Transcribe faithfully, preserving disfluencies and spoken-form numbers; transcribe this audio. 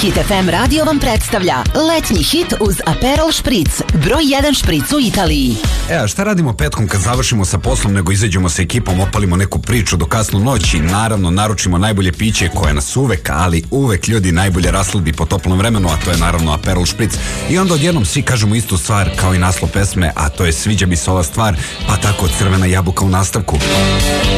Hit ef em radio vam predstavlja letnji hit uz Aperol špric, broj jedan špric u Italiji. E, a šta radimo petkom kad završimo sa poslom nego izađemo sa ekipom, opalimo neku priču do kasnu noći, naravno naručimo najbolje piće koje nas uvek, ali uvek ljudi najbolje rasladi po toplom vremenu, a to je naravno Aperol špric. I onda odjednom svi kažemo istu stvar kao i naslov pesme, a to je sviđa mi se ova stvar, pa tako crvena jabuka u nastavku.